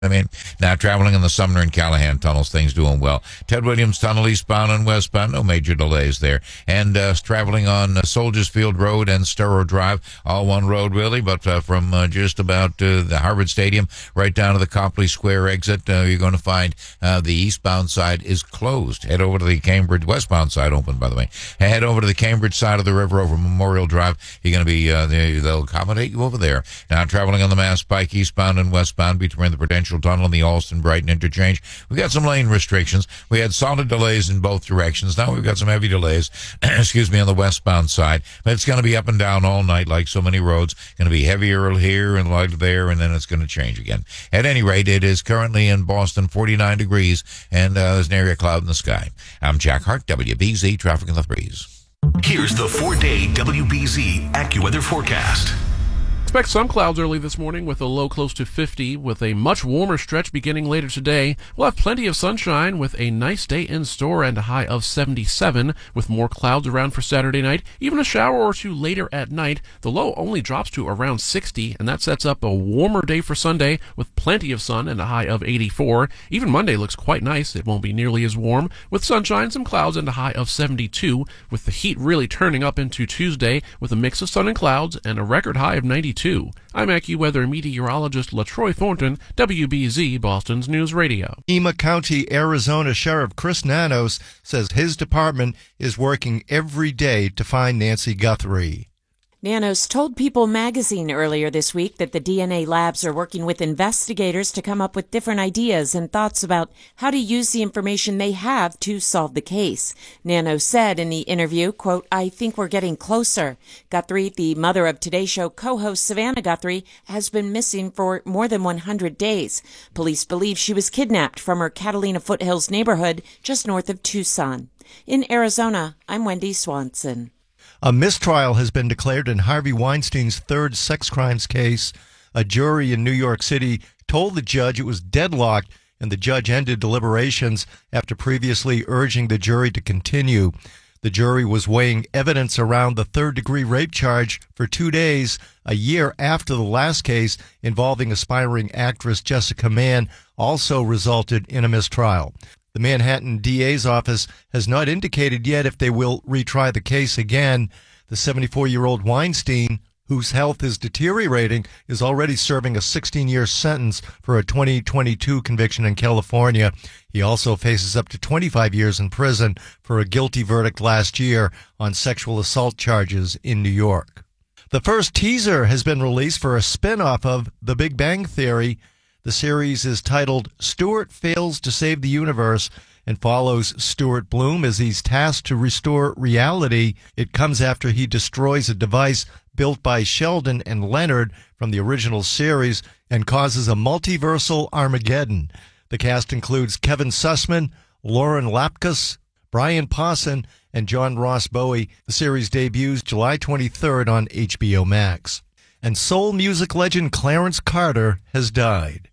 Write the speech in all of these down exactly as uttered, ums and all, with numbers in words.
I mean, now traveling in the Sumner and Callahan tunnels, things doing well. Ted Williams Tunnel, eastbound and westbound, no major delays there. And uh, traveling on uh, Soldiers Field Road and Sturrow Drive, all one road really, but uh, from uh, just about uh, the Harvard Stadium right down to the Copley Square exit, uh, you're going to find uh, the eastbound side is closed. Head over to the Cambridge, westbound side open, by the way. Head over to the Cambridge side of the river over Memorial Drive. You're going to be, uh, they, they'll accommodate you over there. Now traveling on the Mass Pike, eastbound and westbound between the Prudential Tunnel and the Alston-Brighton interchange. We've got some lane restrictions. We had solid delays in both directions. Now we've got some heavy delays, excuse me, on the westbound side. But it's going to be up and down all night like so many roads. Going to be heavier here and lighter there, and then it's going to change again. At any rate, it is currently in Boston forty-nine degrees, and uh, there's an area of cloud in the sky. I'm Jack Hart, W B Z, Traffic in the Breeze. Here's the four-day W B Z AccuWeather forecast. Expect some clouds early this morning with a low close to fifty, with a much warmer stretch beginning later today. We'll have plenty of sunshine with a nice day in store and a high of seventy-seven, with more clouds around for Saturday night. Even a shower or two later at night. The low only drops to around sixty, and that sets up a warmer day for Sunday with plenty of sun and a high of eighty-four. Even Monday looks quite nice. It won't be nearly as warm, with sunshine, some clouds, and a high of seventy-two, with the heat really turning up into Tuesday with a mix of sun and clouds and a record high of ninety-two. I'm AccuWeather meteorologist LaTroy Thornton, W B Z Boston's News Radio. Pima County, Arizona Sheriff Chris Nanos says his department is working every day to find Nancy Guthrie. Nanos told People magazine earlier this week that the D N A labs are working with investigators to come up with different ideas and thoughts about how to use the information they have to solve the case. Nanos said in the interview, quote, "I think we're getting closer." Guthrie, the mother of Today Show co-host Savannah Guthrie, has been missing for more than one hundred days. Police believe she was kidnapped from her Catalina Foothills neighborhood just north of Tucson. In Arizona, I'm Wendy Swanson. A mistrial has been declared in Harvey Weinstein's third sex crimes case. A jury in New York City told the judge it was deadlocked, and the judge ended deliberations after previously urging the jury to continue. The jury was weighing evidence around the third-degree rape charge for two days, a year after the last case involving aspiring actress Jessica Mann also resulted in a mistrial. The Manhattan D A's office has not indicated yet if they will retry the case again. The seventy-four-year-old Weinstein, whose health is deteriorating, is already serving a sixteen-year sentence for a twenty twenty-two conviction in California. He also faces up to twenty-five years in prison for a guilty verdict last year on sexual assault charges in New York. The first teaser has been released for a spin-off of The Big Bang Theory. The series is titled Stuart Fails to Save the Universe and follows Stuart Bloom as he's tasked to restore reality. It comes after he destroys a device built by Sheldon and Leonard from the original series and causes a multiversal Armageddon. The cast includes Kevin Sussman, Lauren Lapkus, Brian Posson, and John Ross Bowie. The series debuts July twenty-third on H B O Max. And soul music legend Clarence Carter has died.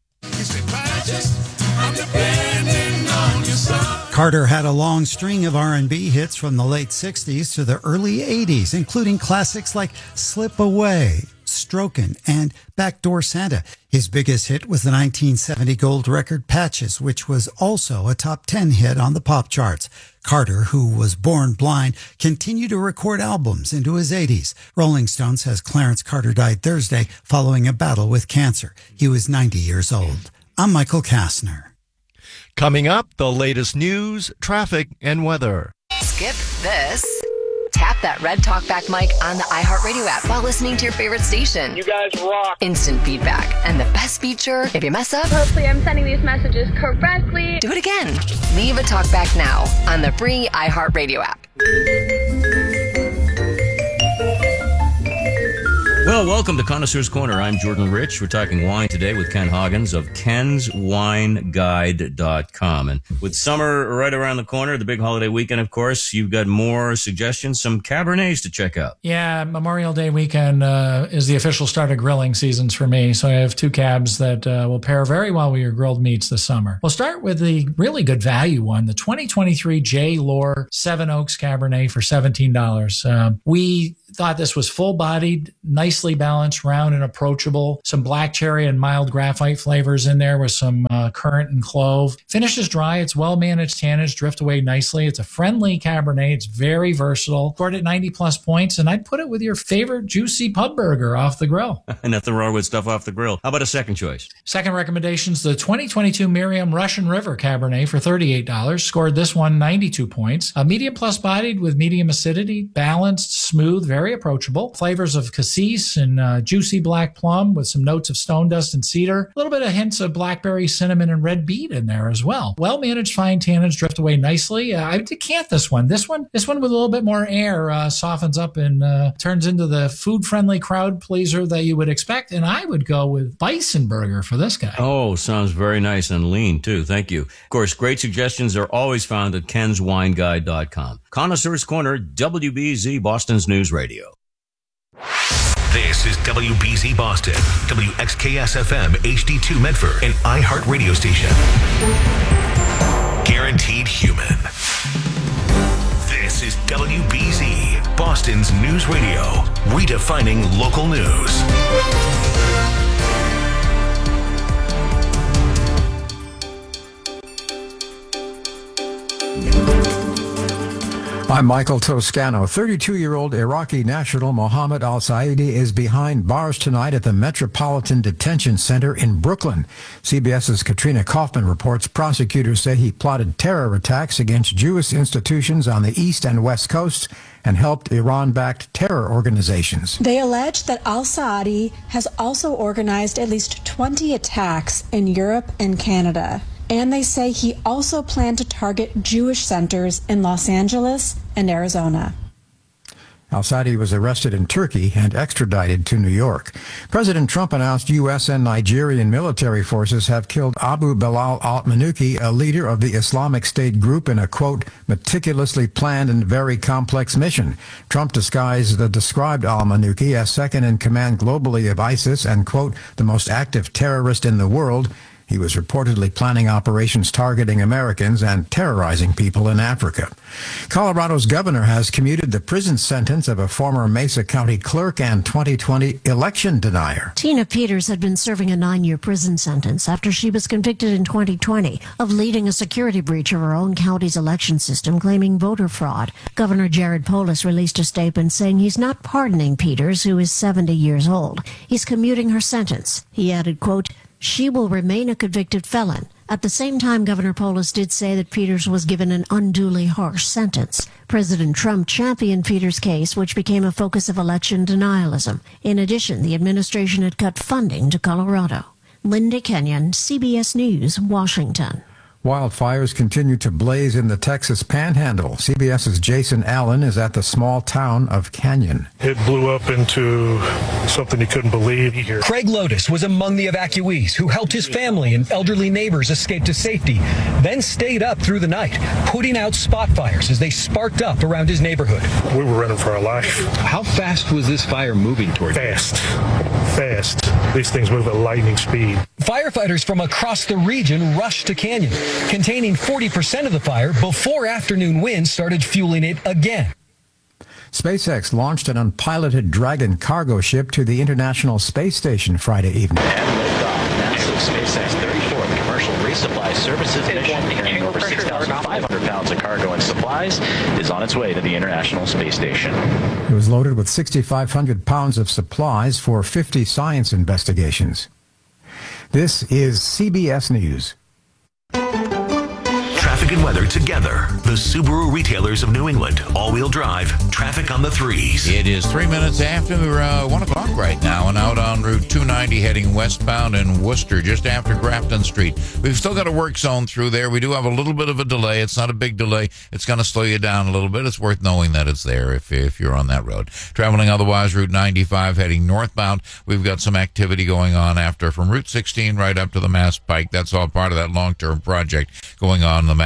Carter had a long string of R and B hits from the late sixties to the early eighties, including classics like Slip Away, Strokin', and Backdoor Santa. His biggest hit was the nineteen seventy gold record Patches, which was also a top ten hit on the pop charts. Carter, who was born blind, continued to record albums into his eighties. Rolling Stone says Clarence Carter died Thursday following a battle with cancer. He was ninety years old. I'm Michael Kastner. Coming up, the latest news, traffic, and weather. Skip this. Tap that red talkback mic on the iHeartRadio app while listening to your favorite station. You guys rock. Instant feedback. And the best feature, if you mess up, hopefully I'm sending these messages correctly. Do it again. Leave a talkback now on the free iHeartRadio app. Well, welcome to Connoisseur's Corner. I'm Jordan Rich. We're talking wine today with Ken Hoggins of Kens Wine Guide dot com. And with summer right around the corner, the big holiday weekend, of course, you've got more suggestions, some Cabernets to check out. Yeah, Memorial Day weekend uh, is the official start of grilling seasons for me. So I have two cabs that uh, will pair very well with your grilled meats this summer. We'll start with the really good value one, the twenty twenty-three J. Lohr Seven Oaks Cabernet for seventeen dollars. Uh, we thought this was full-bodied, nicely balanced, round and approachable. Some black cherry and mild graphite flavors in there with some uh, currant and clove. Finishes dry. It's well managed tannins, drift away nicely. It's a friendly Cabernet. It's very versatile. Scored at ninety plus points, and I'd put it with your favorite juicy pub burger off the grill. Nothing wrong with stuff off the grill. How about a second choice? Second recommendation's the twenty twenty-two Miriam Russian River Cabernet for thirty-eight dollars. Scored this one ninety-two points. A medium plus bodied with medium acidity, balanced, smooth, very approachable. Flavors of cassis and uh, juicy black plum with some notes of stone dust and cedar. A little bit of hints of blackberry, cinnamon, and red beet in there as well. Well managed fine tannins drift away nicely. Uh, I decant this one. This one, this one with a little bit more air uh, softens up and uh, turns into the food-friendly crowd pleaser that you would expect. And I would go with bison burger for this guy. Oh, sounds very nice and lean too. Thank you. Of course, great suggestions are always found at kens wine guide dot com. Connoisseur's Corner, W B Z, Boston's News Radio. This is W B Z Boston, W X K S F M H D two Medford, an iHeart radio station. Guaranteed human. This is W B Z, Boston's News Radio, redefining local news. I'm Michael Toscano. thirty-two-year-old Iraqi national Mohammed al-Saidi is behind bars tonight at the Metropolitan Detention Center in Brooklyn. CBS's Katrina Kaufman reports prosecutors say he plotted terror attacks against Jewish institutions on the East and West Coasts and helped Iran-backed terror organizations. They allege that al-Saadi has also organized at least twenty attacks in Europe and Canada. And they say he also planned to target Jewish centers in Los Angeles and Arizona. Al-Saadi was arrested in Turkey and extradited to New York. President Trump announced U S and Nigerian military forces have killed Abu Bilal al-Manuki, a leader of the Islamic State group, in a, quote, meticulously planned and very complex mission. Trump disguised, uh, described al-Manuki as second in command globally of ISIS and, quote, the most active terrorist in the world. He was reportedly planning operations targeting Americans and terrorizing people in Africa. Colorado's governor has commuted the prison sentence of a former Mesa County clerk and twenty twenty election denier. Tina Peters had been serving a nine-year prison sentence after she was convicted in twenty twenty of leading a security breach of her own county's election system, claiming voter fraud. Governor Jared Polis released a statement saying he's not pardoning Peters, who is seventy years old. He's commuting her sentence. He added, quote, she will remain a convicted felon. At the same time, Governor Polis did say that Peters was given an unduly harsh sentence. President Trump championed Peters' case, which became a focus of election denialism. In addition, the administration had cut funding to Colorado. Linda Kenyon, C B S News, Washington. Wildfires continue to blaze in the Texas Panhandle. CBS's Jason Allen is at the small town of Canyon. It blew up into something you couldn't believe. Here. Craig Lotus was among the evacuees who helped his family and elderly neighbors escape to safety, then stayed up through the night, putting out spot fires as they sparked up around his neighborhood. We were running for our life. How fast was this fire moving toward you? Fast. Fast. These things move at lightning speed. Firefighters from across the region rushed to Canyon, containing forty percent of the fire before afternoon winds started fueling it again. SpaceX launched an unpiloted Dragon cargo ship to the International Space Station Friday evening. And liftoff. NASA's SpaceX thirty-fourth commercial resupply services mission, carrying over six thousand five hundred pounds of cargo and supplies, is on its way to the International Space Station. It was loaded with six thousand five hundred pounds of supplies for fifty science investigations. This is C B S News. Traffic and weather together. The Subaru retailers of New England. All-wheel drive. Traffic on the threes. It is three minutes after uh, one o'clock right now, and out on Route two ninety heading westbound in Worcester, just after Grafton Street. We've still got a work zone through there. We do have a little bit of a delay. It's not a big delay. It's going to slow you down a little bit. It's worth knowing that it's there if if you're on that road. Traveling otherwise, Route ninety-five heading northbound. We've got some activity going on after from Route sixteen right up to the Mass Pike. That's all part of that long-term project going on in the Mass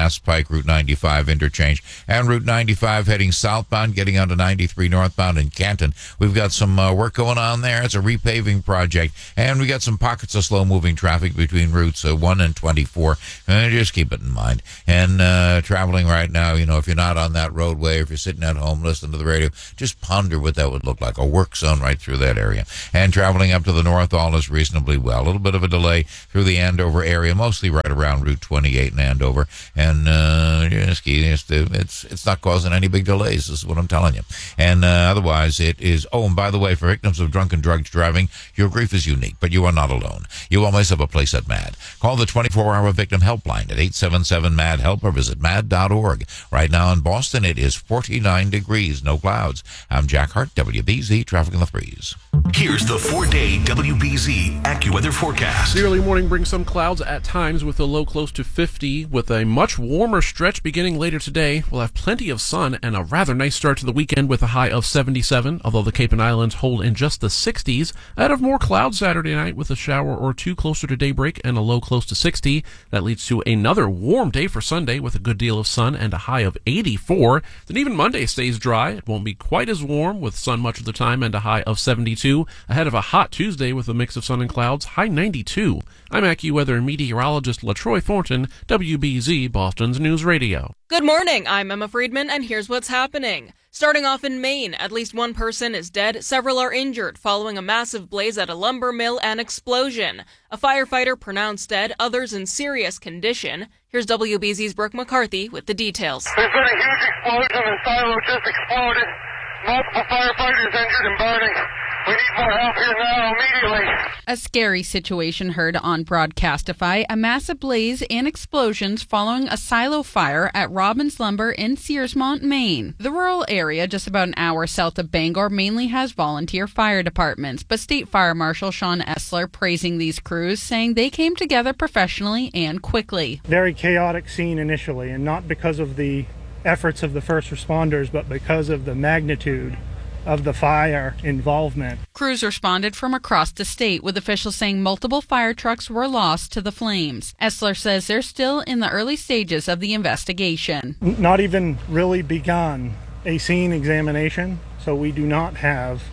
Mass Pike, Route ninety-five interchange, and Route ninety-five heading southbound, getting onto ninety-three northbound in Canton. We've got some uh, work going on there. It's a repaving project, and we got some pockets of slow-moving traffic between routes uh, one and twenty-four. Uh, just keep it in mind. And uh, traveling right now, you know, if you're not on that roadway, if you're sitting at home listening to the radio, just ponder what that would look like, a work zone right through that area. And traveling up to the north, all is reasonably well. A little bit of a delay through the Andover area, mostly right around Route twenty-eight in Andover. And uh, just, it's it's not causing any big delays, this is what I'm telling you. And uh, otherwise, it is, oh, and by the way, for victims of drunken drug driving, your grief is unique, but you are not alone. You always have a place at MAD. Call the twenty-four hour victim helpline at eight seven seven MAD HELP or visit mad dot org. Right now in Boston, it is forty-nine degrees, no clouds. I'm Jack Hart, W B Z, Traffic in the Threes. Here's the four-day W B Z AccuWeather forecast. The early morning brings some clouds at times with a low close to fifty. With a much warmer stretch beginning later today, we'll have plenty of sun and a rather nice start to the weekend with a high of seventy-seven, although the Cape and Islands hold in just the sixties. Ahead of more clouds Saturday night with a shower or two closer to daybreak and a low close to sixty. That leads to another warm day for Sunday with a good deal of sun and a high of eighty-four. Then even Monday stays dry. It won't be quite as warm with sun much of the time and a high of seventy-two. Ahead of a hot Tuesday with a mix of sun and clouds, high ninety-two. I'm AccuWeather meteorologist LaTroy Thornton, W B Z Boston's News Radio. Good morning, I'm Emma Friedman, and here's what's happening. Starting off in Maine, at least one person is dead, several are injured following a massive blaze at a lumber mill and explosion. A firefighter pronounced dead, others in serious condition. Here's W B Z's Brooke McCarthy with the details. There's been a huge explosion, the silo just exploded. Multiple firefighters injured and burning. We need more help here now, immediately. A scary situation heard on Broadcastify. A massive blaze and explosions following a silo fire at Robbins Lumber in Searsmont, Maine. The rural area, just about an hour south of Bangor, mainly has volunteer fire departments, but State Fire Marshal Sean Essler praising these crews, saying they came together professionally and quickly. Very chaotic scene initially, and not because of the efforts of the first responders, but because of the magnitude of the fire involvement. Crews responded from across the state, with officials saying multiple fire trucks were lost to the flames. Essler says they're still in the early stages of the investigation. Not even really begun a scene examination, so we do not have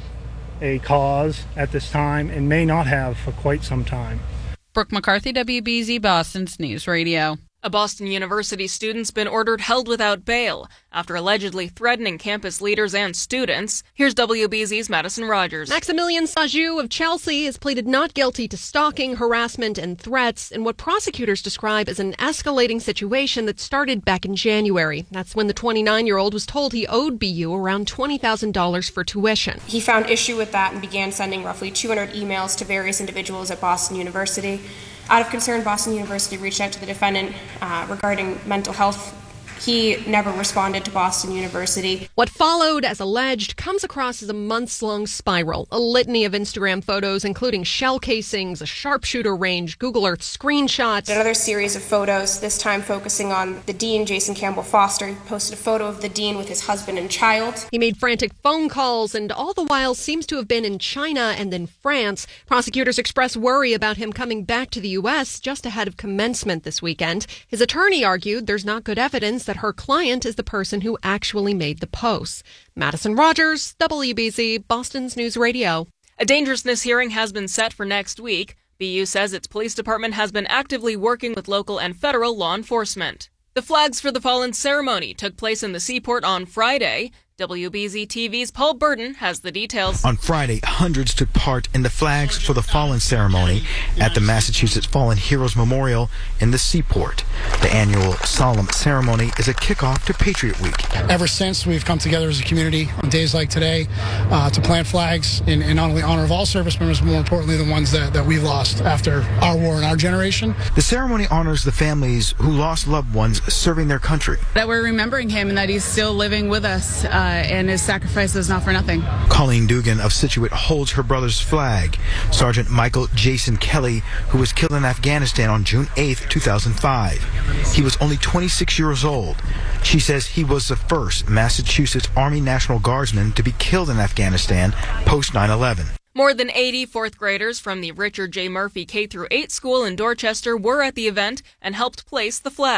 a cause at this time and may not have for quite some time. Brooke McCarthy, W B Z Boston's News Radio. A Boston University student's been ordered held without bail after allegedly threatening campus leaders and students. Here's W B Z's Madison Rogers. Maximilian Sajou of Chelsea has pleaded not guilty to stalking, harassment, and threats in what prosecutors describe as an escalating situation that started back in January. That's when the twenty-nine-year-old was told he owed B U around twenty thousand dollars for tuition. He found issue with that and began sending roughly two hundred emails to various individuals at Boston University. Out of concern, Boston University reached out to the defendant uh, regarding mental health. He never responded to Boston University. What followed, as alleged, comes across as a months-long spiral. A litany of Instagram photos, including shell casings, a sharpshooter range, Google Earth screenshots. Another series of photos, this time focusing on the dean, Jason Campbell Foster. He posted a photo of the dean with his husband and child. He made frantic phone calls, and all the while seems to have been in China and then France. Prosecutors express worry about him coming back to the U S just ahead of commencement this weekend. His attorney argued there's not good evidence that her client is the person who actually made the posts. Madison Rogers, W B Z, Boston's News Radio. A dangerousness hearing has been set for next week. B U says its police department has been actively working with local and federal law enforcement. The Flags for the Fallen ceremony took place in the Seaport on Friday. W B Z T V's Paul Burden has the details. On Friday, hundreds took part in the Flags for the Fallen ceremony at the Massachusetts Fallen Heroes Memorial in the Seaport. The annual solemn ceremony is a kickoff to Patriot Week. Ever since, we've come together as a community on days like today uh, to plant flags in, in not only honor of all service members, but more importantly, the ones that, that we've lost after our war and our generation. The ceremony honors the families who lost loved ones serving their country. That we're remembering him and that he's still living with us. Uh, and his sacrifice is not for nothing. Colleen Dugan of Scituate holds her brother's flag. Sergeant Michael Jason Kelly, who was killed in Afghanistan on June eighth, two thousand five. He was only twenty-six years old. She says he was the first Massachusetts Army National Guardsman to be killed in Afghanistan post nine eleven. More than eighty fourth graders from the Richard J. Murphy K through eight school in Dorchester were at the event and helped place the flags.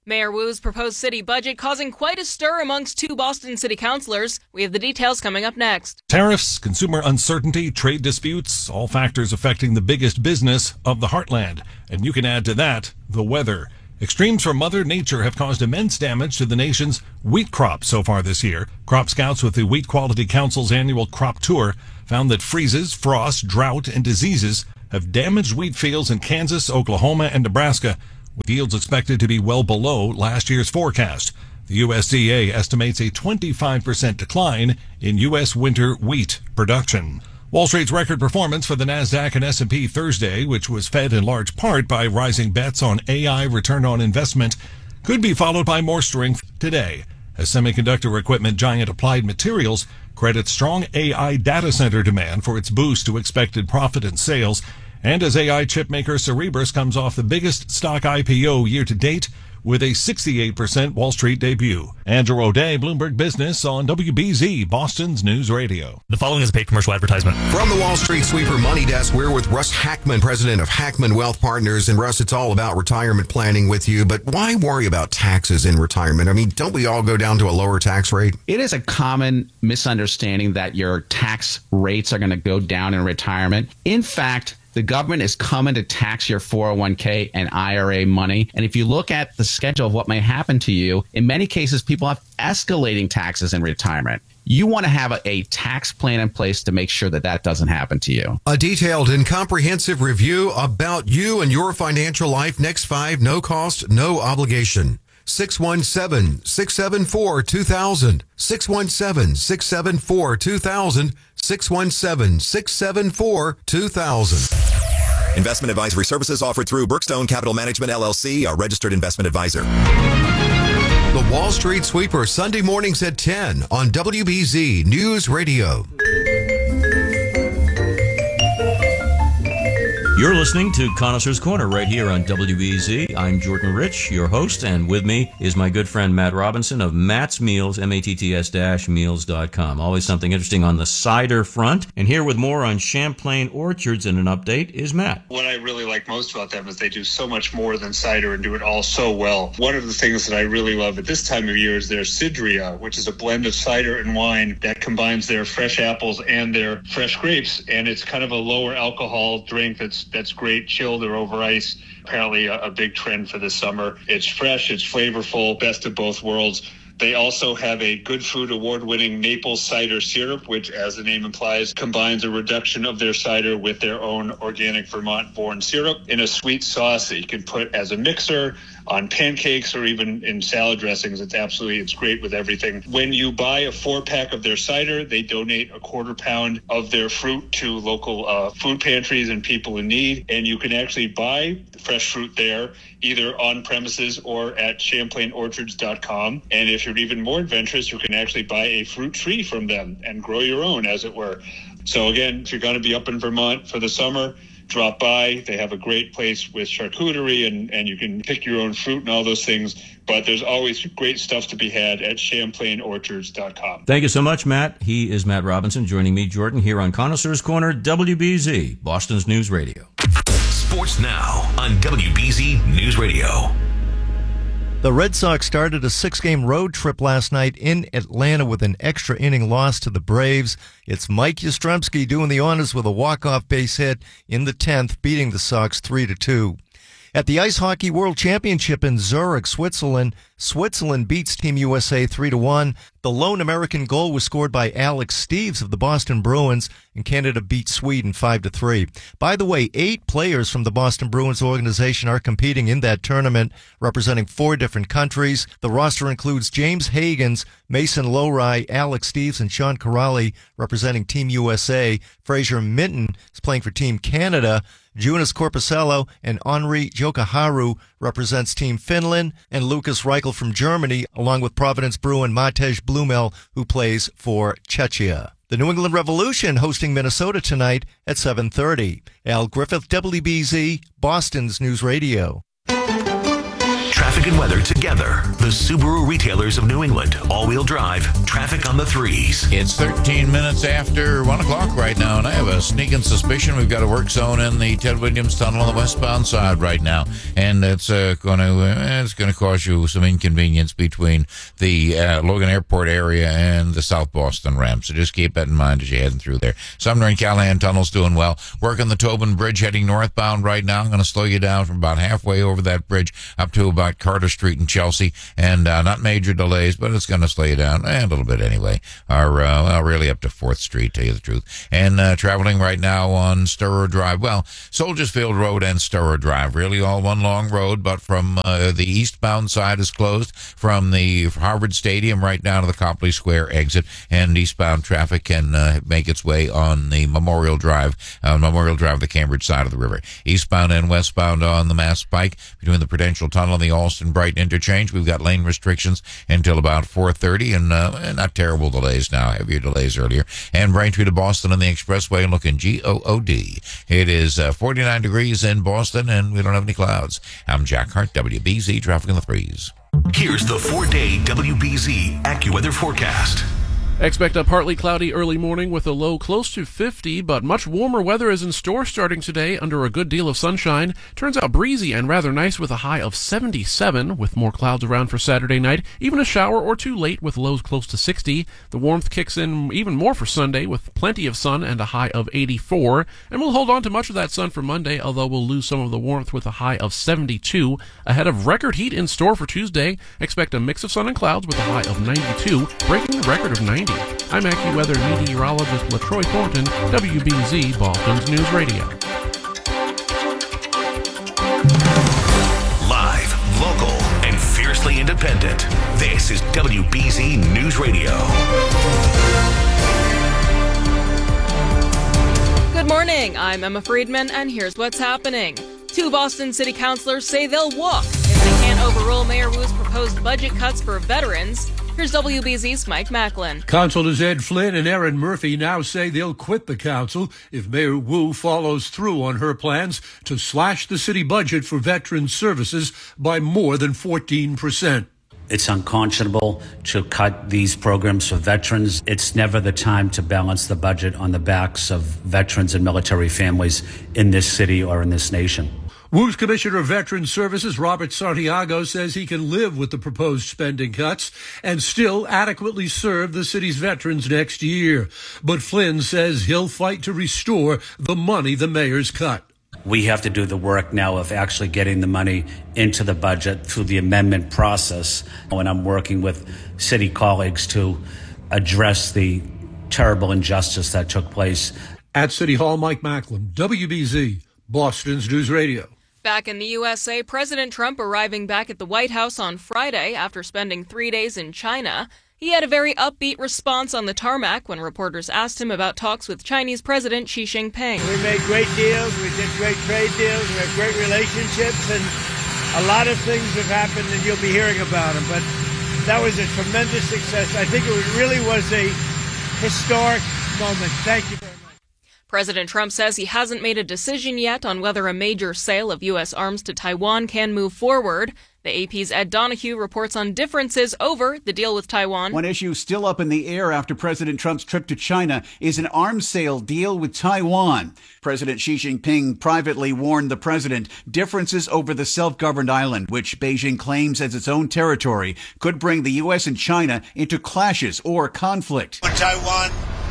Mayor Wu's proposed city budget causing quite a stir amongst two Boston city councilors. We have the details coming up next. Tariffs, consumer uncertainty, trade disputes, all factors affecting the biggest business of the heartland. And you can add to that the weather. Extremes from Mother Nature have caused immense damage to the nation's wheat crop so far this year. Crop scouts with the Wheat Quality Council's annual crop tour found that freezes, frost, drought, and diseases have damaged wheat fields in Kansas, Oklahoma, and Nebraska, with yields expected to be well below last year's forecast. The U S D A estimates a twenty-five percent decline in U S winter wheat production. Wall Street's record performance for the NASDAQ and S and P Thursday, which was fed in large part by rising bets on A I return on investment, could be followed by more strength today, as semiconductor equipment giant Applied Materials credits strong A I data center demand for its boost to expected profit and sales, and as A I chipmaker Cerebras comes off the biggest stock I P O year to date with a sixty-eight percent Wall Street debut. Andrew O'Day, Bloomberg Business on W B Z, Boston's News Radio. The following is a paid commercial advertisement. From the Wall Street Sweeper Money Desk, we're with Russ Hackman, president of Hackman Wealth Partners. And Russ, it's all about retirement planning with you, but why worry about taxes in retirement? I mean, don't we all go down to a lower tax rate? It is a common misunderstanding that your tax rates are going to go down in retirement. In fact, the government is coming to tax your four oh one k and I R A money. And if you look at the schedule of what may happen to you, in many cases, people have escalating taxes in retirement. You want to have a, a tax plan in place to make sure that that doesn't happen to you. A detailed and comprehensive review about you and your financial life. Next five, no cost, no obligation. six one seven, six seven four, two thousand. six one seven, six seven four, two thousand. six one seven, six seven four, two thousand. Investment advisory services offered through Brookstone Capital Management, L L C, a registered investment advisor. The Wall Street Sweeper, Sunday mornings at ten on W B Z News Radio. You're listening to Connoisseur's Corner right here on W B Z. I'm Jordan Rich, your host, and with me is my good friend Matt Robinson of Matt's Meals, M A T T S dash meals dot com. Always something interesting on the cider front. And here with more on Champlain Orchards and an update is Matt. What I really like most about them is they do so much more than cider and do it all so well. One of the things that I really love at this time of year is their Cidria, which is a blend of cider and wine that combines their fresh apples and their fresh grapes. And it's kind of a lower alcohol drink that's that's great chilled or over ice. Apparently a, a big trend for this summer. It's fresh, it's flavorful, best of both worlds. They also have a Good Food Award-winning maple cider syrup, which, as the name implies, combines a reduction of their cider with their own organic Vermont-born syrup in a sweet sauce that you can put as a mixer on pancakes or even in salad dressings. It's absolutely, it's great with everything. When you buy a four-pack of their cider, they donate a quarter pound of their fruit to local uh, food pantries and people in need. And you can actually buy fresh fruit there, either on premises or at champlain orchards dot com. And if you're even more adventurous, you can actually buy a fruit tree from them and grow your own, as it were. So again, if you're going to be up in Vermont for the summer, drop by. They have a great place with charcuterie, and, and you can pick your own fruit and all those things. But there's always great stuff to be had at champlain orchards dot com. Thank you so much, Matt. He is Matt Robinson, joining me, Jordan, here on Connoisseur's Corner, W B Z, Boston's News Radio. Sports now on W B Z News Radio. The Red Sox started a six-game road trip last night in Atlanta with an extra inning loss to the Braves. It's Mike Yastrzemski doing the honors with a walk-off base hit in the tenth, beating the Sox three to two. At the Ice Hockey World Championship in Zurich, Switzerland, Switzerland beats Team U S A three to one. The lone American goal was scored by Alex Steeves of the Boston Bruins, and Canada beat Sweden five to three. By the way, eight players from the Boston Bruins organization are competing in that tournament, representing four different countries. The roster includes James Hagens, Mason Lowry, Alex Steeves, and Sean Corrali representing Team U S A. Fraser Minton is playing for Team Canada. Jonas Corposello and Henri Jokiharju represents Team Finland, and Lucas Reichel from Germany, along with Providence Bruin Matej Blumel, who plays for Czechia. The New England Revolution hosting Minnesota tonight at seven thirty. Al Griffith, W B Z, Boston's News Radio. traffic and weather together. The Subaru retailers of New England. All-wheel drive. Traffic on the threes. It's thirteen minutes after one o'clock right now, and I have a sneaking suspicion we've got a work zone in the Ted Williams Tunnel on the westbound side right now, and it's uh, going to uh, it's going to cause you some inconvenience between the uh, Logan Airport area and the South Boston ramp. So just keep that in mind as you're heading through there. Sumner and Callahan Tunnel's doing well. Working the Tobin Bridge heading northbound right now. I'm going to slow you down from about halfway over that bridge up to about Carter Street in Chelsea, and uh, not major delays, but it's going to slow you down eh, a little bit anyway. Or uh, well, really up to fourth Street, tell you the truth. And uh, traveling right now on Sturrow Drive. Well, Soldiers Field Road and Sturrow Drive, really all one long road, but from uh, the eastbound side is closed from the Harvard Stadium right down to the Copley Square exit, and eastbound traffic can uh, make its way on the Memorial Drive, uh, Memorial Drive, the Cambridge side of the river. Eastbound and westbound on the Mass Pike between the Prudential Tunnel and the Alston-Brighton interchange. We've got lane restrictions until about four thirty, and uh, not terrible delays now, heavier delays earlier. And Braintree to Boston on the expressway looking G O O D. It is uh, forty-nine degrees in Boston, and we don't have any clouds. I'm Jack Hart, W B Z, traffic in the threes. Here's the four-day W B Z AccuWeather forecast. Expect a partly cloudy early morning with a low close to fifty, but much warmer weather is in store starting today under a good deal of sunshine. Turns out breezy and rather nice with a high of seventy-seven, with more clouds around for Saturday night. Even a shower or two late with lows close to sixty. The warmth kicks in even more for Sunday with plenty of sun and a high of eighty-four. And we'll hold on to much of that sun for Monday, although we'll lose some of the warmth with a high of seventy-two. Ahead of record heat in store for Tuesday, expect a mix of sun and clouds with a high of ninety-two, breaking the record of ninety. I'm AccuWeather meteorologist LaTroy Thornton, W B Z Boston's News Radio. Live, local, and fiercely independent. This is W B Z News Radio. Good morning. I'm Emma Friedman, and here's what's happening. Two Boston city councilors say they'll walk if they can't overrule Mayor Wu's proposed budget cuts for veterans. Here's W B Z's Mike Macklin. Councilors Ed Flynn and Erin Murphy now say they'll quit the council if Mayor Wu follows through on her plans to slash the city budget for veterans services by more than fourteen percent. It's unconscionable to cut these programs for veterans. It's never the time to balance the budget on the backs of veterans and military families in this city or in this nation. Wu's Commissioner of Veterans Services, Robert Santiago, says he can live with the proposed spending cuts and still adequately serve the city's veterans next year. But Flynn says he'll fight to restore the money the mayor's cut. We have to do the work now of actually getting the money into the budget through the amendment process. And I'm working with city colleagues to address the terrible injustice that took place. At City Hall, Mike Macklin, W B Z, Boston's News Radio. Back in the U S A, President Trump arriving back at the White House on Friday after spending three days in China. He had a very upbeat response on the tarmac when reporters asked him about talks with Chinese President Xi Jinping. We made great deals, we did great trade deals, we have great relationships, and a lot of things have happened and you'll be hearing about them. But that was a tremendous success. I think it really was a historic moment. Thank you very much. President Trump says he hasn't made a decision yet on whether a major sale of U S arms to Taiwan can move forward. The A P's Ed Donahue reports on differences over the deal with Taiwan. One issue still up in the air after President Trump's trip to China is an arms sale deal with Taiwan. President Xi Jinping privately warned the president differences over the self-governed island, which Beijing claims as its own territory, could bring the U S and China into clashes or conflict. On Taiwan,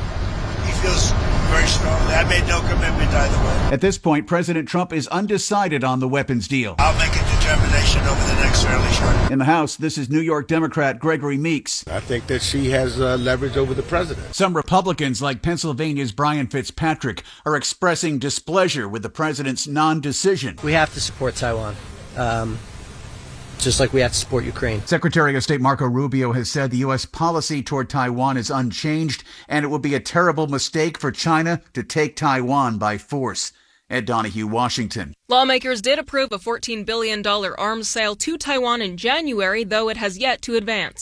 he feels very strongly. I made no commitment either way. At this point, President Trump is undecided on the weapons deal. I'll make a determination over the next fairly short. In the House, this is New York Democrat Gregory Meeks. I think that she has uh, leverage over the president. Some Republicans, like Pennsylvania's Brian Fitzpatrick, are expressing displeasure with the president's non-decision. We have to support Taiwan. Um, just like we have to support Ukraine. Secretary of State Marco Rubio has said the U S policy toward Taiwan is unchanged, and it would be a terrible mistake for China to take Taiwan by force. Ed Donahue, Washington. Lawmakers did approve a fourteen billion dollars arms sale to Taiwan in January, though it has yet to advance.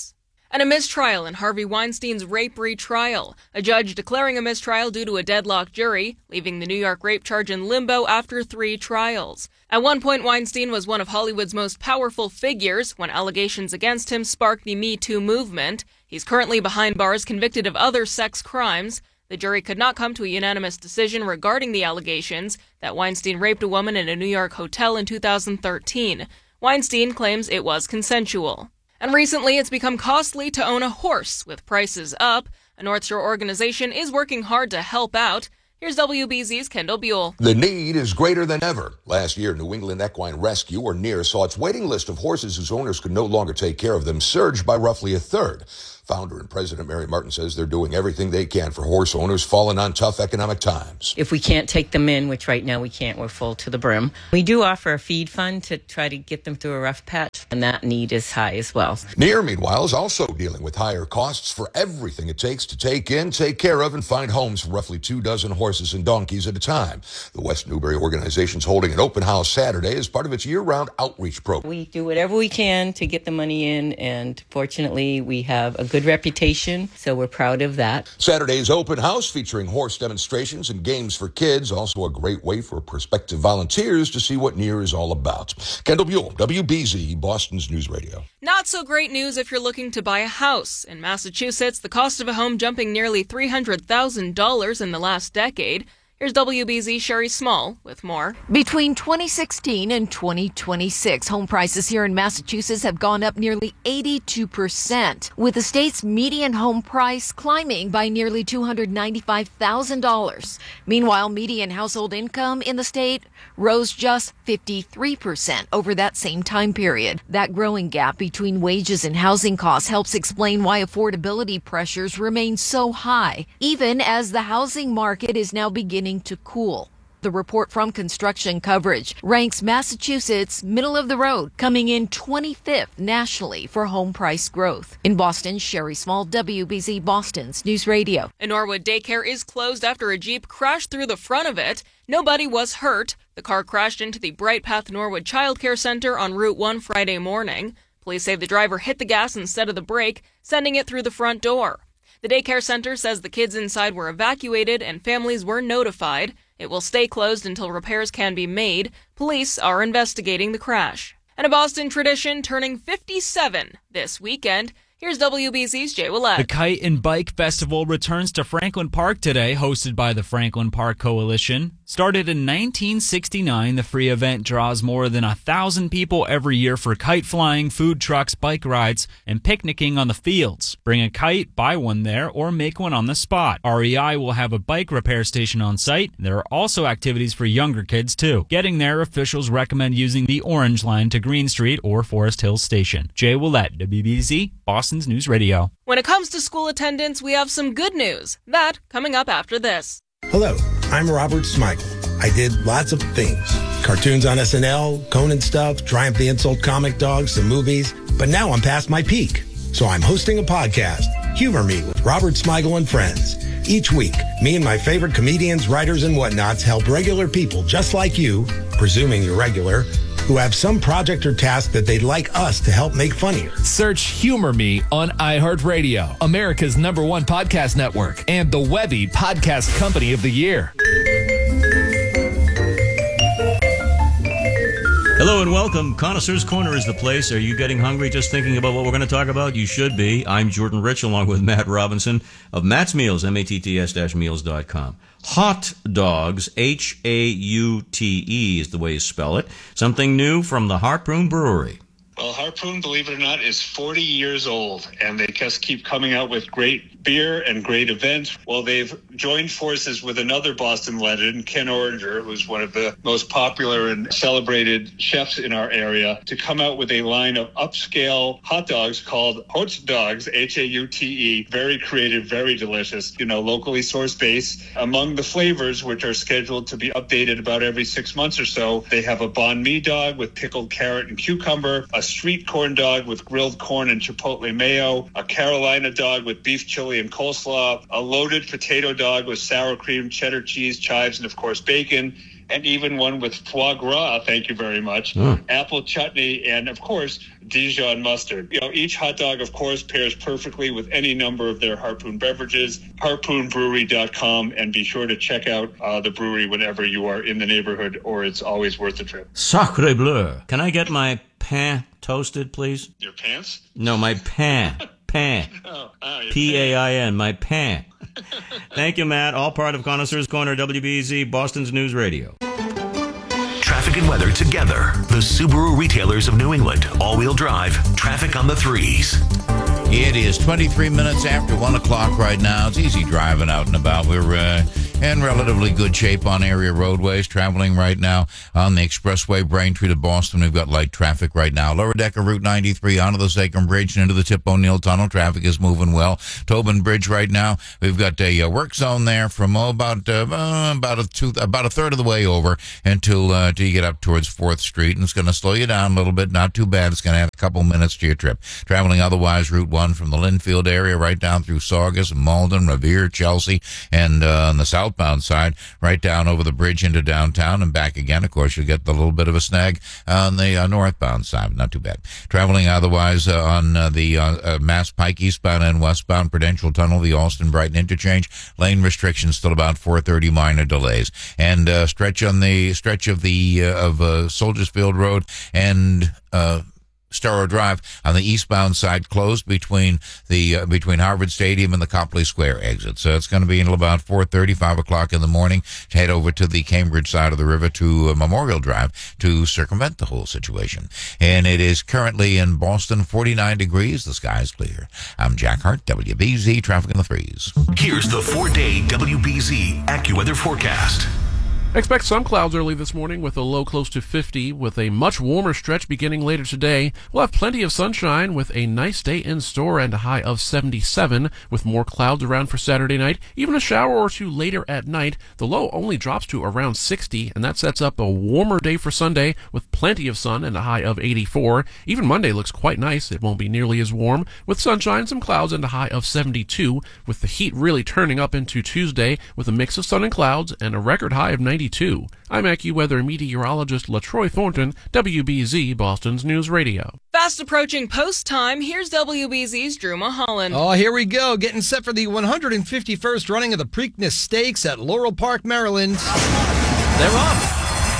And a mistrial in Harvey Weinstein's rape retrial. A judge declaring a mistrial due to a deadlocked jury, leaving the New York rape charge in limbo after three trials. At one point, Weinstein was one of Hollywood's most powerful figures when allegations against him sparked the Me Too movement. He's currently behind bars, convicted of other sex crimes. The jury could not come to a unanimous decision regarding the allegations that Weinstein raped a woman in a New York hotel in two thousand thirteen. Weinstein claims it was consensual. And recently, it's become costly to own a horse, with prices up. A North Shore organization is working hard to help out. Here's W B Z's Kendall Buell. The need is greater than ever. Last year, New England Equine Rescue, or NEAR, saw its waiting list of horses whose owners could no longer take care of them surge by roughly a third. Founder and President Mary Martin says they're doing everything they can for horse owners falling on tough economic times. If we can't take them in, which right now we can't, we're full to the brim, we do offer a feed fund to try to get them through a rough patch, and that need is high as well. NEAR, meanwhile, is also dealing with higher costs for everything it takes to take in, take care of, and find homes for roughly two dozen horses and donkeys at a time. The West Newbury organization is holding an open house Saturday as part of its year-round outreach program. We do whatever we can to get the money in, and fortunately, we have a good reputation, so we're proud of that. Saturday's open house featuring horse demonstrations and games for kids, also a great way for prospective volunteers to see what NEAR is all about. Kendall Buell, W B Z, Boston's News Radio. Not so great news if you're looking to buy a house. In Massachusetts, the cost of a home jumping nearly three hundred thousand dollars in the last decade. Here's W B Z Sherry Small with more. Between twenty sixteen and twenty twenty-six, home prices here in Massachusetts have gone up nearly eighty-two percent, with the state's median home price climbing by nearly two hundred ninety-five thousand dollars. Meanwhile, median household income in the state rose just fifty-three percent over that same time period. That growing gap between wages and housing costs helps explain why affordability pressures remain so high, even as the housing market is now beginning to cool. The report from Construction Coverage ranks Massachusetts middle of the road, coming in twenty-fifth nationally for home price growth. In Boston, Sherry Small, W B Z Boston's News Radio. A Norwood daycare is closed after a Jeep crashed through the front of it. Nobody was hurt. The car crashed into the Bright Path Norwood Child Care Center on Route one Friday morning. Police say the driver hit the gas instead of the brake, sending it through the front door. The daycare center says the kids inside were evacuated and families were notified. It will stay closed until repairs can be made. Police are investigating the crash. And a Boston tradition turning fifty-seven this weekend. Here's W B Z's Jay Willett. The Kite and Bike Festival returns to Franklin Park today, hosted by the Franklin Park Coalition. Started in nineteen sixty-nine, the free event draws more than a thousand people every year for kite flying, food trucks, bike rides, and picnicking on the fields. Bring a kite, buy one there, or make one on the spot. R E I will have a bike repair station on site. There are also activities for younger kids, too. Getting there, officials recommend using the Orange Line to Green Street or Forest Hills Station. Jay Willett, W B Z, Boston's News Radio. When it comes to school attendance, we have some good news. That coming up after this. Hello, I'm Robert Smigel. I did lots of things. Cartoons on S N L, Conan stuff, Triumph the Insult comic dogs, some movies. But now I'm past my peak. So I'm hosting a podcast, Humor Me with Robert Smigel and Friends. Each week, me and my favorite comedians, writers, and whatnots help regular people just like you, presuming you're regular, who have some project or task that they'd like us to help make funnier. Search Humor Me on iHeartRadio, America's number one podcast network, and the Webby Podcast Company of the Year. Hello and welcome. Connoisseur's Corner is the place. Are you getting hungry just thinking about what we're going to talk about? You should be. I'm Jordan Rich along with Matt Robinson of Matt's Meals, M A T T S meals dot com. Hot dogs, H A U T E is the way you spell it. Something new from the Harpoon Brewery. Well, Harpoon, believe it or not, is forty years old, and they just keep coming out with great beer and great events. Well, they've joined forces with another Boston legend, Ken Oringer, who's one of the most popular and celebrated chefs in our area, to come out with a line of upscale hot dogs called Hot Dogs, H A U T E. Very creative, very delicious, you know, locally sourced base. Among the flavors, which are scheduled to be updated about every six months or so, they have a banh mi dog with pickled carrot and cucumber, a street corn dog with grilled corn and chipotle mayo, a Carolina dog with beef chili and coleslaw, a loaded potato dog with sour cream, cheddar cheese, chives, and of course bacon, and even one with foie gras, thank you very much, Mm. apple chutney, and, of course, Dijon mustard. You know, each hot dog, of course, pairs perfectly with any number of their Harpoon beverages, harpoon brewery dot com, and be sure to check out uh, the brewery whenever you are in the neighborhood, or it's always worth the trip. Sacre bleu. Can I get my pain toasted, please? Your pants? No, my pain. Pain. Oh, oh, your P A I N, my pain. Thank you, Matt. All part of Connoisseur's Corner, W B Z, Boston's News Radio. Traffic and weather together. The Subaru retailers of New England. All-wheel drive. Traffic on the threes. It is twenty-three minutes after one o'clock right now. It's easy driving out and about. We're uh, in relatively good shape on area roadways. Traveling right now on the expressway, Braintree to Boston. We've got light traffic right now. Lower deck of Route ninety-three onto the Sacrum Bridge and into the Tip O'Neill Tunnel. Traffic is moving well. Tobin Bridge right now. We've got a uh, work zone there from oh, about uh, about a two, about a third of the way over until uh, till you get up towards fourth Street, and it's going to slow you down a little bit. Not too bad. It's going to add a couple minutes to your trip. Traveling otherwise, Route one from the Linfield area right down through Saugus, Malden, Revere, Chelsea, and uh, on the southbound side, right down over the bridge into downtown and back again. Of course, you'll get the little bit of a snag on the uh, northbound side. Not too bad. Traveling otherwise uh, on uh, the uh, uh, Mass Pike eastbound and westbound Prudential Tunnel, the Alston-Brighton interchange. Lane restrictions still about four thirty, minor delays. And uh, stretch on the stretch of the uh, of uh, Soldiers Field Road and uh Storrow Drive on the eastbound side closed between the uh, between Harvard Stadium and the Copley Square exit. So it's going to be until about four thirty, five o'clock in the morning to head over to the Cambridge side of the river to uh, Memorial Drive to circumvent the whole situation. And it is currently in Boston forty-nine degrees. The sky is clear. I'm Jack Hart, W B Z Traffic in the Threes. Here's the four-day W B Z AccuWeather forecast. Expect some clouds early this morning with a low close to fifty, with a much warmer stretch beginning later today. We'll have plenty of sunshine with a nice day in store and a high of seventy-seven, with more clouds around for Saturday night. Even a shower or two later at night. The low only drops to around sixty, and that sets up a warmer day for Sunday with plenty of sun and a high of eighty-four. Even Monday looks quite nice. It won't be nearly as warm, with sunshine, some clouds, and a high of seventy-two, with the heat really turning up into Tuesday with a mix of sun and clouds and a record high of ninety-two. I'm AccuWeather meteorologist LaTroy Thornton, W B Z Boston's News Radio. Fast approaching post time, here's W B Z's Drew Mulholland. Oh, here we go. Getting set for the one hundred fifty-first running of the Preakness Stakes at Laurel Park, Maryland. They're off.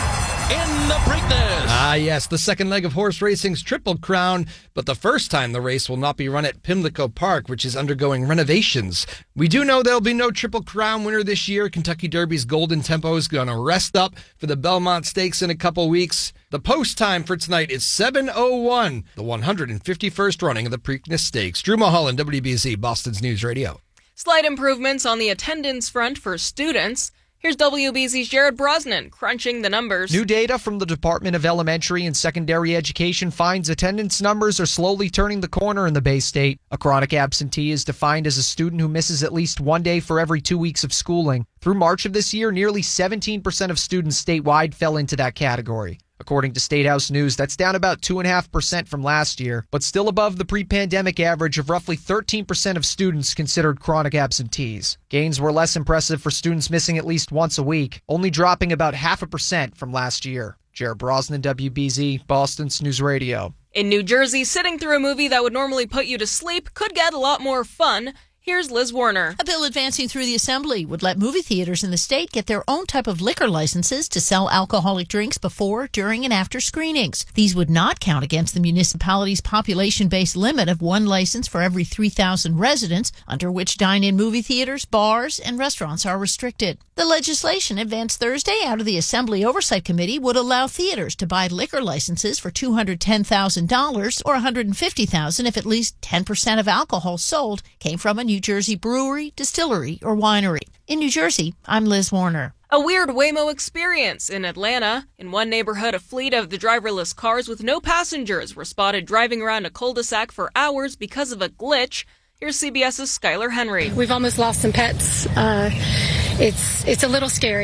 In the Preakness. Ah, yes, the second leg of horse racing's Triple Crown, but the first time the race will not be run at Pimlico Park, which is undergoing renovations. We do know there'll be no Triple Crown winner this year. Kentucky Derby's Golden Tempo is going to rest up for the Belmont Stakes in a couple weeks. The post time for tonight is seven oh one, the one hundred fifty-first running of the Preakness Stakes. Drew Mulholland, W B Z, Boston's News Radio. Slight improvements on the attendance front for students. Here's W B Z's Jared Brosnan crunching the numbers. New data from the Department of Elementary and Secondary Education finds attendance numbers are slowly turning the corner in the Bay State. A chronic absentee is defined as a student who misses at least one day for every two weeks of schooling. Through March of this year, nearly seventeen percent of students statewide fell into that category. According to State House News, that's down about two point five percent from last year, but still above the pre-pandemic average of roughly thirteen percent of students considered chronic absentees. Gains were less impressive for students missing at least once a week, only dropping about half a percent from last year. Jared Brosnan, W B Z, Boston's News Radio. In New Jersey, sitting through a movie that would normally put you to sleep could get a lot more fun. Here's Liz Warner. A bill advancing through the Assembly would let movie theaters in the state get their own type of liquor licenses to sell alcoholic drinks before, during, and after screenings. These would not count against the municipality's population-based limit of one license for every three thousand residents, under which dine-in movie theaters, bars, and restaurants are restricted. The legislation advanced Thursday out of the Assembly Oversight Committee would allow theaters to buy liquor licenses for two hundred ten thousand dollars or one hundred fifty thousand dollars if at least ten percent of alcohol sold came from a New Jersey brewery, distillery, or winery. In New Jersey, I'm Liz Warner. A weird Waymo experience in Atlanta. In one neighborhood, a fleet of the driverless cars with no passengers were spotted driving around a cul-de-sac for hours because of a glitch. Here's CBS's Skylar Henry. We've almost lost some pets. Uh, it's it's a little scary.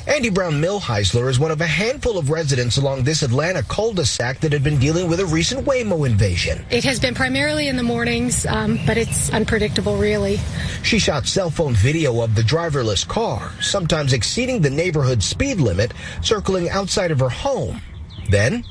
Andy Brown Millheisler is one of a handful of residents along this Atlanta cul-de-sac that had been dealing with a recent Waymo invasion. It has been primarily in the mornings, um, but it's unpredictable, really. She shot cell phone video of the driverless car, sometimes exceeding the neighborhood speed limit, circling outside of her home. Then,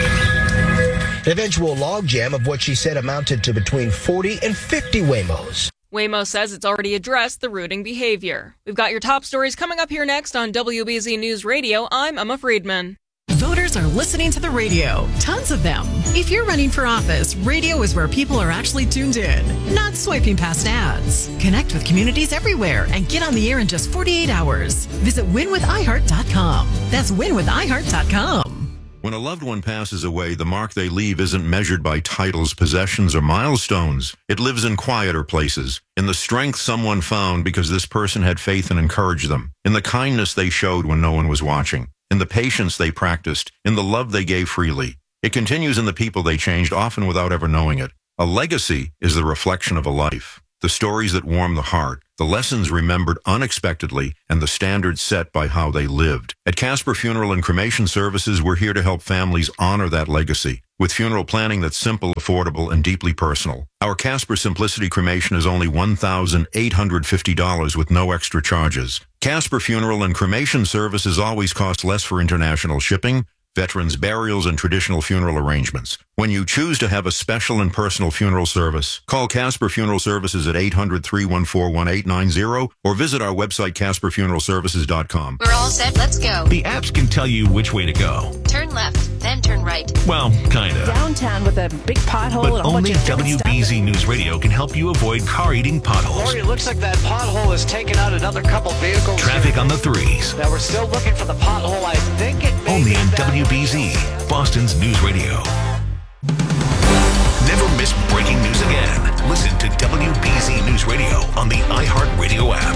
an eventual logjam of what she said amounted to between forty and fifty Waymos. Waymo says it's already addressed the routing behavior. We've got your top stories coming up here next on W B Z News Radio. I'm Emma Friedman. Voters are listening to the radio. Tons of them. If you're running for office, radio is where people are actually tuned in, not swiping past ads. Connect with communities everywhere and get on the air in just forty-eight hours. Visit win with i heart dot com. That's win with i heart dot com. When a loved one passes away, the mark they leave isn't measured by titles, possessions, or milestones. It lives in quieter places, in the strength someone found because this person had faith and encouraged them, in the kindness they showed when no one was watching, in the patience they practiced, in the love they gave freely. It continues in the people they changed, often without ever knowing it. A legacy is the reflection of a life. The stories that warm the heart, the lessons remembered unexpectedly, and the standards set by how they lived. At Casper Funeral and Cremation Services, we're here to help families honor that legacy with funeral planning that's simple, affordable, and deeply personal. Our Casper Simplicity Cremation is only one thousand eight hundred fifty dollars with no extra charges. Casper Funeral and Cremation Services always cost less for international shipping, veterans' burials, and traditional funeral arrangements. When you choose to have a special and personal funeral service, call Casper Funeral Services at eight hundred, three one four, one eight nine zero or visit our website, casper funeral services dot com. We're all set. Let's go. The apps can tell you which way to go. Turn left, then turn right. Well, kind of. Downtown with a big pothole. But and a whole only bunch of W B Z News Radio can help you avoid car-eating potholes. Lori, it looks like that pothole has taken out another couple vehicles. Traffic on the threes. Now we're still looking for the pothole. I think it may Only be in down W B Z, Boston's News Radio. Never miss breaking news again. Listen to W B Z News Radio on the iHeartRadio app.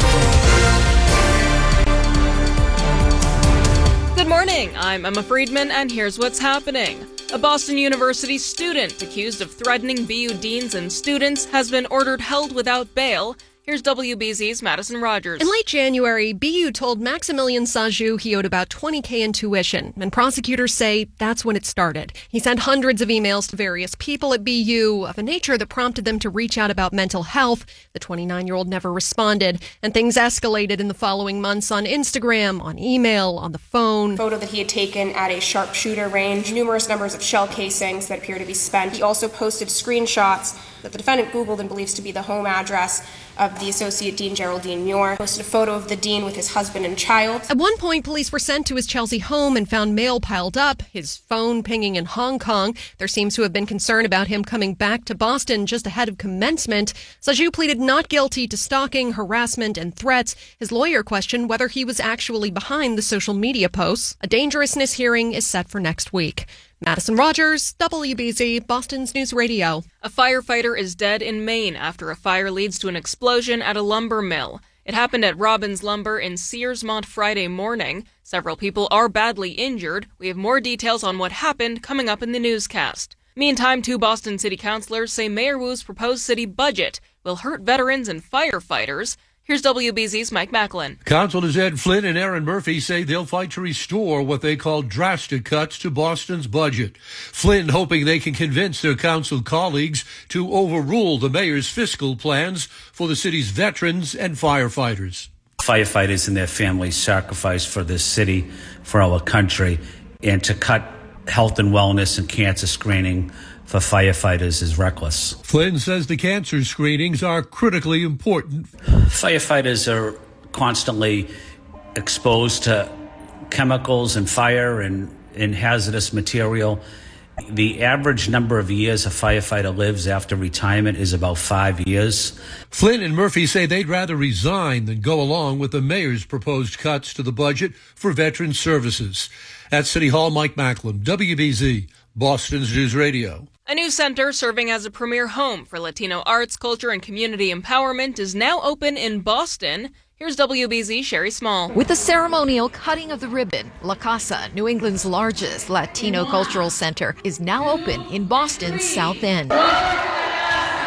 Good morning, I'm Emma Friedman, and here's what's happening. A Boston University student accused of threatening B U deans and students has been ordered held without bail. Here's W B Z's Madison Rogers. In late January, B U told Maximilian Sajou he owed about twenty thousand dollars in tuition, and prosecutors say that's when it started. He sent hundreds of emails to various people at B U of a nature that prompted them to reach out about mental health. The twenty-nine-year-old never responded, and things escalated in the following months on Instagram, on email, on the phone. Photo that he had taken at a sharpshooter range, numerous numbers of shell casings that appear to be spent. He also posted screenshots that the defendant Googled and believes to be the home address of the Associate Dean Geraldine Muir. Posted a photo of the dean with his husband and child. At one point, police were sent to his Chelsea home and found mail piled up, his phone pinging in Hong Kong. There seems to have been concern about him coming back to Boston just ahead of commencement. Sajou pleaded not guilty to stalking, harassment, and threats. His lawyer questioned whether he was actually behind the social media posts. A dangerousness hearing is set for next week. Madison Rogers, W B Z, Boston's News Radio. A firefighter is dead in Maine after a fire leads to an explosion at a lumber mill. It happened at Robbins Lumber in Searsmont Friday morning. Several people are badly injured. We have more details on what happened coming up in the newscast. Meantime, two Boston city councilors say Mayor Wu's proposed city budget will hurt veterans and firefighters. Here's W B Z's Mike Macklin. Councilors Ed Flynn and Aaron Murphy say they'll fight to restore what they call drastic cuts to Boston's budget. Flynn hoping they can convince their council colleagues to overrule the mayor's fiscal plans for the city's veterans and firefighters. Firefighters and their families sacrifice for this city, for our country, and to cut health and wellness and cancer screening for firefighters is reckless. Flynn says the cancer screenings are critically important. Firefighters are constantly exposed to chemicals and fire and, and hazardous material. The average number of years a firefighter lives after retirement is about five years. Flynn and Murphy say they'd rather resign than go along with the mayor's proposed cuts to the budget for veteran services. At City Hall, Mike Macklin, W B Z, Boston's News Radio. A new center serving as a premier home for Latino arts, culture, and community empowerment is now open in Boston. Here's W B Z Sherry Small. With the ceremonial cutting of the ribbon, La Casa, New England's largest Latino cultural center, is now open in Boston's South End.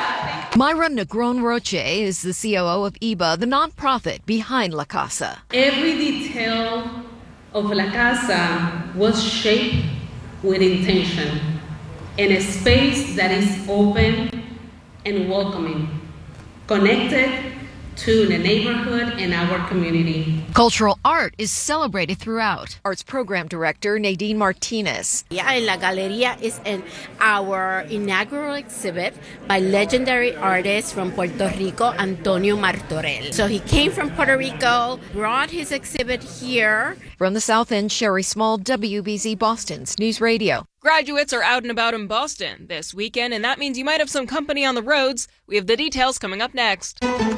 Myra Negron Roche is the C O O of I B A, the nonprofit behind La Casa. Every detail of La Casa was shaped with intention in a space that is open and welcoming, connected to the neighborhood and our community. Cultural art is celebrated throughout. Arts Program Director Nadine Martinez. Yeah, La Galeria is in our inaugural exhibit by legendary artist from Puerto Rico, Antonio Martorell. So he came from Puerto Rico, brought his exhibit here. From the South End, Sherry Small, W B Z Boston's News Radio. Graduates are out and about in Boston this weekend, and that means you might have some company on the roads. We have the details coming up next.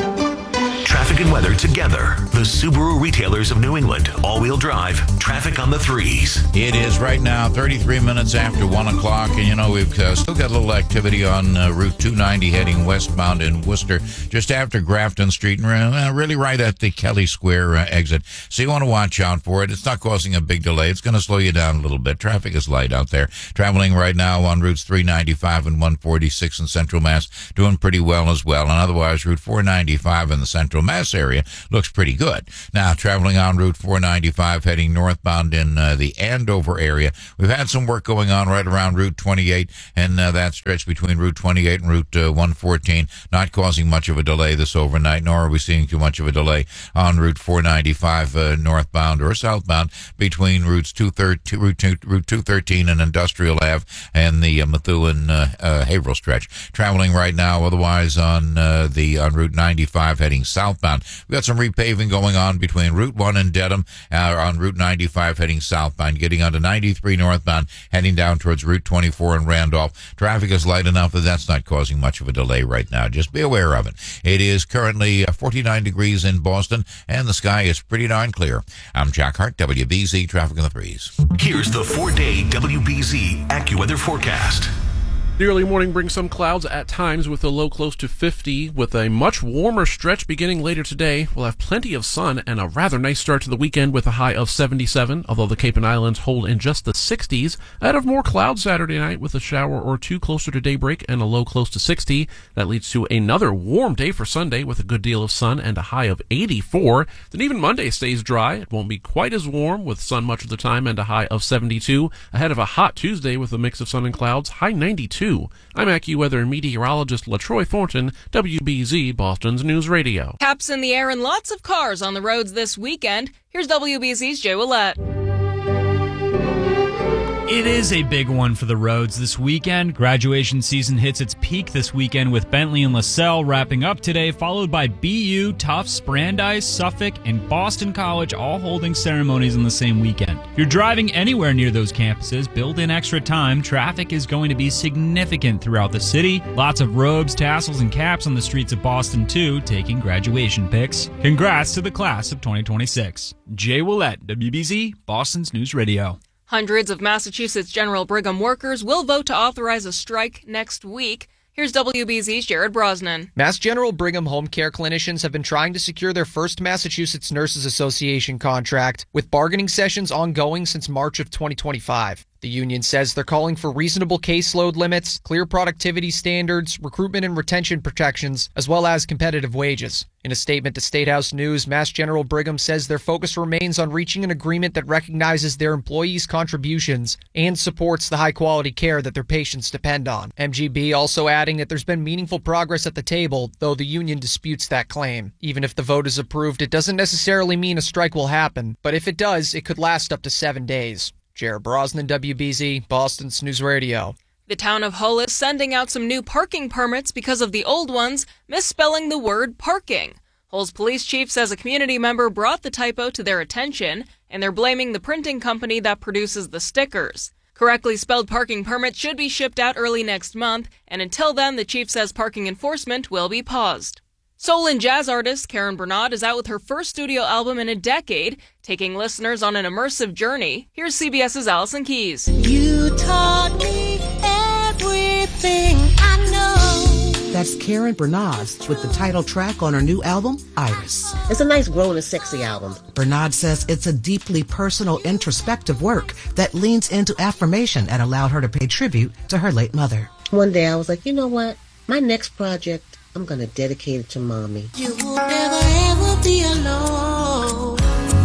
Traffic and weather together. The Subaru retailers of New England. All-wheel drive. Traffic on the threes. It is right now thirty-three minutes after one o'clock, and you know, we've uh, still got a little activity on uh, Route two ninety heading westbound in Worcester, just after Grafton Street, and uh, really right at the Kelly Square uh, exit. So you want to watch out for it. It's not causing a big delay. It's going to slow you down a little bit. Traffic is light out there. Traveling right now on routes three ninety-five and one forty-six in Central Mass, doing pretty well as well. And otherwise, Route four ninety-five in the Central Mass area looks pretty good. Now, traveling on Route four ninety-five heading northbound in uh, the Andover area, we've had some work going on right around Route twenty-eight, and uh, that stretch between Route twenty-eight and Route uh, one fourteen, not causing much of a delay this overnight, nor are we seeing too much of a delay on Route four ninety-five uh, northbound or southbound between routes two thirteen, Route, two, Route two thirteen and Industrial Ave and the uh, Methuen uh, uh, Haverhill stretch. Traveling right now otherwise on uh, the on Route ninety-five heading southbound. We've got some repaving going on between Route one and Dedham, uh, on Route ninety-five heading southbound, getting onto ninety-three northbound, heading down towards Route twenty-four in Randolph. Traffic is light enough that that's not causing much of a delay right now. Just be aware of it. It is currently uh, forty-nine degrees in Boston, and the sky is pretty darn clear. I'm Jack Hart, W B Z Traffic in the Threes. Here's the four-day W B Z AccuWeather forecast. The early morning brings some clouds at times with a low close to fifty. With a much warmer stretch beginning later today, we'll have plenty of sun and a rather nice start to the weekend with a high of seventy-seven, although the Cape and Islands hold in just the sixties. Ahead of more clouds Saturday night with a shower or two closer to daybreak and a low close to sixty. That leads to another warm day for Sunday with a good deal of sun and a high of eighty-four. Then even Monday stays dry. It won't be quite as warm with sun much of the time and a high of seventy-two. Ahead of a hot Tuesday with a mix of sun and clouds, high ninety-two. I'm AccuWeather meteorologist LaTroy Thornton, W B Z Boston's News Radio. Caps in the air and lots of cars on the roads this weekend. Here's W B Z's Jay Willette. It is a big one for the roads this weekend. Graduation season hits its peak this weekend with Bentley and LaSalle wrapping up today, followed by B U, Tufts, Brandeis, Suffolk, and Boston College all holding ceremonies on the same weekend. If you're driving anywhere near those campuses, build in extra time. Traffic is going to be significant throughout the city. Lots of robes, tassels, and caps on the streets of Boston, too, taking graduation pics. Congrats to the class of twenty twenty-six. Jay Willette, W B Z, Boston's News Radio. Hundreds of Massachusetts General Brigham workers will vote to authorize a strike next week. Here's W B Z's Jared Brosnan. Mass General Brigham home care clinicians have been trying to secure their first Massachusetts Nurses Association contract, with bargaining sessions ongoing since March of twenty twenty-five. The union says they're calling for reasonable caseload limits, clear productivity standards, recruitment and retention protections, as well as competitive wages. In a statement to State House News, Mass General Brigham says their focus remains on reaching an agreement that recognizes their employees' contributions and supports the high-quality care that their patients depend on. M G B also adding that there's been meaningful progress at the table, though the union disputes that claim. Even if the vote is approved, it doesn't necessarily mean a strike will happen, but if it does, it could last up to seven days. Jared Brosnan, W B Z, Boston's News Radio. The town of Hull is sending out some new parking permits because of the old ones misspelling the word parking. Hull's police chief says a community member brought the typo to their attention, and they're blaming the printing company that produces the stickers. Correctly spelled parking permits should be shipped out early next month, and until then, the chief says parking enforcement will be paused. Soul and jazz artist Karen Bernard is out with her first studio album in a decade, taking listeners on an immersive journey. Here's CBS's Allison Keyes. You taught me everything I know. That's Karen Bernard with the title track on her new album, Iris. It's a nice, grown and sexy album. Bernard says it's a deeply personal, introspective work that leans into affirmation and allowed her to pay tribute to her late mother. One day I was like, you know what? My next project I'm going to dedicate it to Mommy. You will never ever be alone.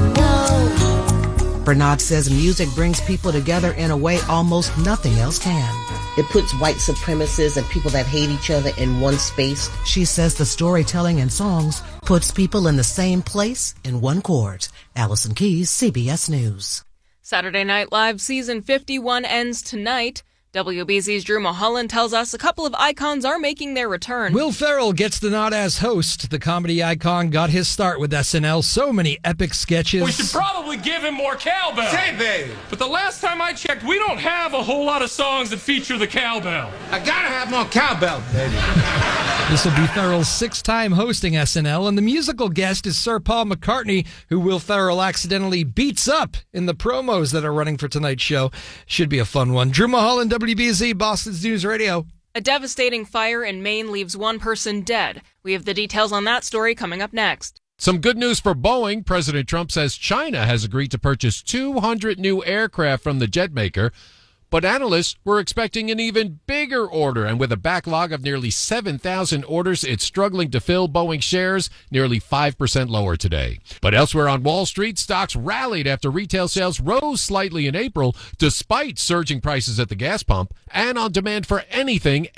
No. Bernard says music brings people together in a way almost nothing else can. It puts white supremacists and people that hate each other in one space. She says the storytelling in songs puts people in the same place in one chord. Allison Keys, C B S News. Saturday Night Live season fifty-one ends tonight. W B Z's Drew Mulholland tells us a couple of icons are making their return. Will Ferrell gets the nod as host. The comedy icon got his start with S N L. So many epic sketches. We should probably give him more cowbell. Say, baby. But the last time I checked, we don't have a whole lot of songs that feature the cowbell. I gotta have more cowbell, baby. This will be Ferrell's sixth time hosting S N L, and the musical guest is Sir Paul McCartney, who Will Ferrell accidentally beats up in the promos that are running for tonight's show. Should be a fun one. Drew Mulholland, W B Z, Boston's News Radio. A devastating fire in Maine leaves one person dead. We have the details on that story coming up next. Some good news for Boeing. President Trump says China has agreed to purchase two hundred new aircraft from the jet maker. But analysts were expecting an even bigger order, and with a backlog of nearly seven thousand orders, it's struggling to fill. Boeing shares nearly five percent lower today. But elsewhere on Wall Street, stocks rallied after retail sales rose slightly in April, despite surging prices at the gas pump and on demand for anything